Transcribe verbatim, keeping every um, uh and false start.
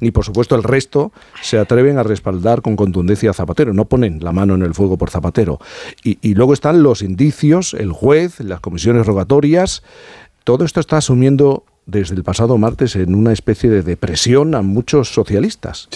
ni por supuesto el resto se atreven a respaldar con contundencia a Zapatero, no ponen la mano en el fuego por Zapatero. Y, y luego están los indicios, el juez, las comisiones rogatorias. Todo esto está asumiendo desde el pasado martes en una especie de depresión a muchos socialistas.